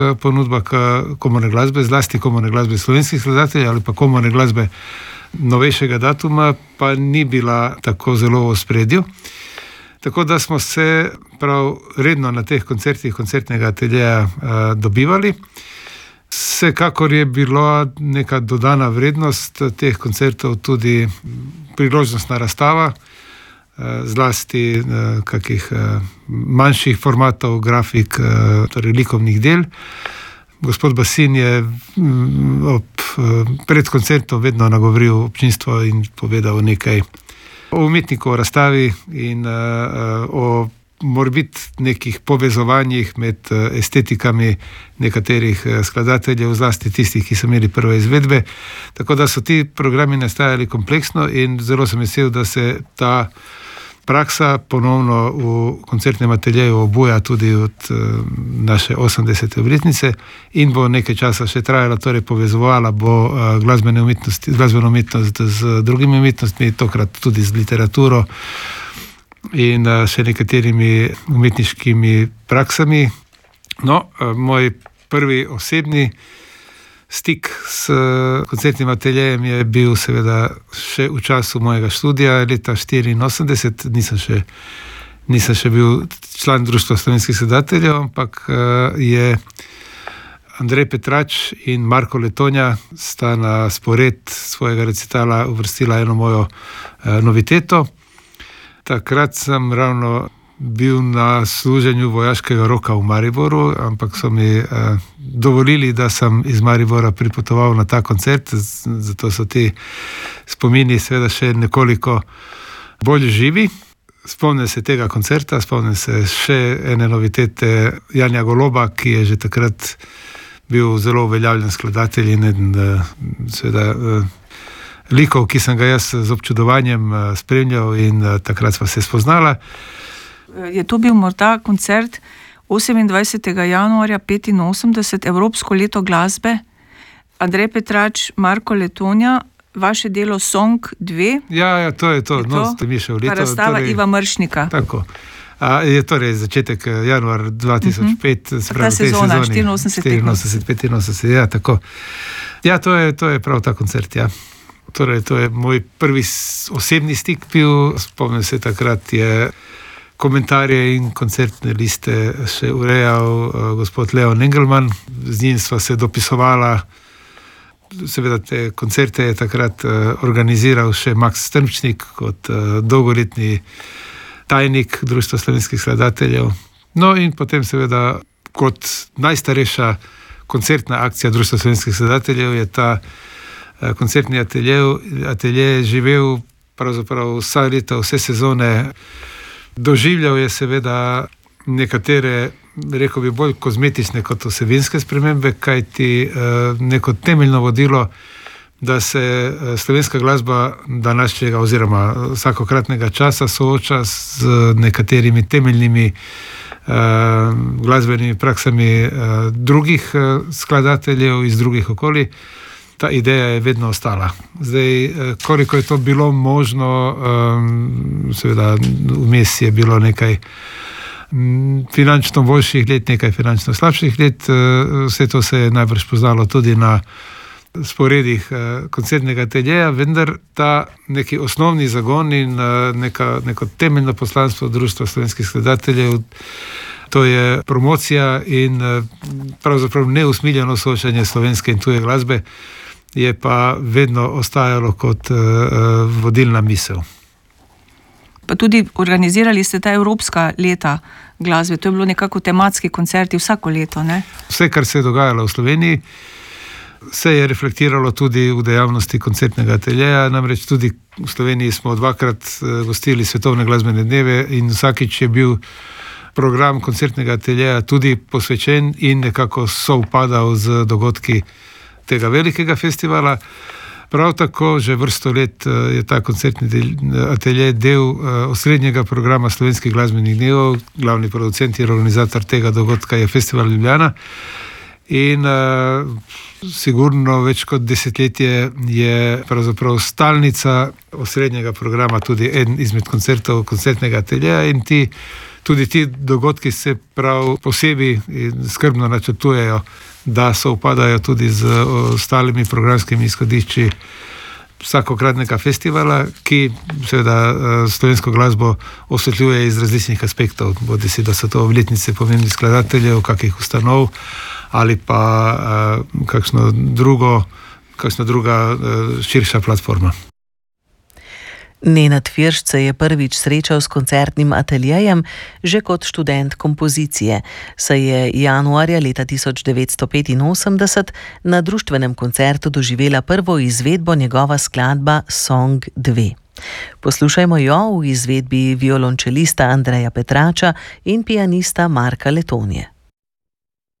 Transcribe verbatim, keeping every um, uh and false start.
ponudba komorne glasbe, zlasti komorne glasbe slovenskih skladateljev ali pa komorne glasbe novejšega datuma, pa ni bila tako zelo v ospredju. Tako da smo se prav redno na teh koncertih koncertnega ateljeja dobivali. Vsekakor je bila neka dodana vrednost teh koncertov tudi priložnostna razstava, zlasti kakih manjših formatov, grafik, torej likovnih del. Gospod Basin je ob, pred koncertom vedno nagovoril občinstvo in povedal nekaj o umetniku, o razstavi in uh, o morbit nekih povezovanjih med estetikami nekaterih skladateljev, zlasti tistih, ki so imeli prve izvedbe. Tako da so ti programi nastajali kompleksno in zelo sem vesel, da se ta praksa ponovno v koncertnem ateljeju obuja tudi od uh, naše osemdesete obletnice in bo nekaj časa še trajala, torej povezovala bo uh, glasbene umetnosti, glasbeno umetnost z drugimi umetnostmi, tokrat tudi z literaturo in uh, še nekaterimi umetniškimi praksami. No, uh, moj prvi osebni stik s koncertnim ateljejem je bil seveda še v času mojega študija, leta štiriinosemdeset, nisem še, nisem še bil član Društva slovenskih skladateljev, ampak je Andrej Petrač in Marko Letonja sta na spored svojega recitala uvrstila eno mojo noviteto. Takrat sem ravno bil na služenju vojaškega roka v Mariboru, ampak so mi eh, dovolili, da sem iz Maribora pripotoval na ta koncert, zato so ti spomini seveda še nekoliko bolj živi. Spomnim se tega koncerta, spomnim se še ene novitete Janja Goloba, ki je že takrat bil zelo uveljavljen skladatelj in eden seveda eh, likov, ki sem ga jaz z občudovanjem eh, spremljal in eh, takrat sva se spoznala. Je to bil morda koncert osemindvajsetega januarja petinosemdeset, Evropsko leto glasbe, Andrej Petrač, Marko Letonja, vaše delo Song dve. Ja, ja, to je to, je no, ste mi še v leto. Razstava torej, Iva Mršnika. Tako. A, je torej začetek januar dva tisoč pet, uh-huh. Ta sezona, štiriinosemdeset petinosemdeset, ja, tako. Ja, to je, to je prav ta koncert, ja. Torej, to je moj prvi osebni stik bil, spomnim se takrat je komentarje in koncertne liste še urejal uh, gospod Leon Engelman, z njim sva se dopisovala, seveda te koncerte je takrat uh, organiziral še Max Strmčnik kot uh, dolgoletni tajnik Društva slovenskih skladateljev. No in potem seveda kot najstarejša koncertna akcija Društva slovenskih skladateljev je ta uh, koncertni atelje, atelje živel pravzaprav vsa leta, vse sezone. Doživljal je seveda nekatere, rekel bi, bolj kozmetične kot vsebinske spremembe, kajti neko temeljno vodilo, da se slovenska glasba današnjega oziroma vsakokratnega časa sooča z nekaterimi temeljnimi glasbenimi praksami drugih skladateljev iz drugih okolij. Ta ideja je vedno ostala. Zdaj, koliko je to bilo možno, seveda vmes je bilo nekaj finančno boljših let, nekaj finančno slabših let, vse to se je najbrž poznalo tudi na sporedih koncertnega ateljeja, vendar ta neki osnovni zagon in neka, neko temeljno poslanstvo Društva slovenskih skladateljev, to je promocija in pravzaprav neusmiljeno soočanje slovenske in tuje glasbe, je pa vedno ostajalo kot uh, vodilna misel. Pa tudi organizirali ste ta Evropska leta glasbe, to je bilo nekako tematski koncerti vsako leto, ne? Vse, kar se je dogajalo v Sloveniji, se je reflektiralo tudi v dejavnosti koncertnega ateljeja, namreč tudi v Sloveniji smo dvakrat gostili svetovne glasbene dneve in vsakič je bil program koncertnega ateljeja tudi posvečen in nekako sovpadal z dogodki tega velikega festivala. Prav tako že vrsto let je ta koncertni atelje del osrednjega programa slovenskih glasbenih dnevov, glavni producent in organizator tega dogodka je Festival Ljubljana in uh, sigurno več kot desetletje je pravzaprav stalnica osrednjega programa tudi eden izmed koncertov koncertnega ateljeja in ti tudi ti dogodki se prav posebej skrbno načrtujejo, da se upadajo tudi z ostalimi programskimi izhodišči vsakokratnega festivala, ki seveda slovensko glasbo osvetljuje iz različnih aspektov, bodi si, da so to obletnice pomembnih skladateljev, kakih ustanov ali pa uh, kakšno drugo, kakšna druga uh, širša platforma. Nenad Firšt se je prvič srečal s koncertnim ateljejem že kot študent kompozicije, saj je januarja leta tisoč devetsto petinosemdeset na društvenem koncertu doživela prvo izvedbo njegova skladba Song dva. Poslušajmo jo v izvedbi violončelista Andreja Petrača in pianista Marka Letonje.